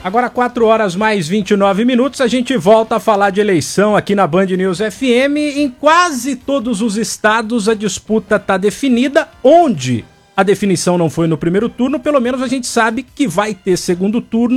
Agora 4 horas mais 29 minutos, a gente volta a falar de eleição aqui na Band News FM. Em quase todos os estados a disputa está definida. Onde a definição não foi no primeiro turno, pelo menos a gente sabe que vai ter segundo turno.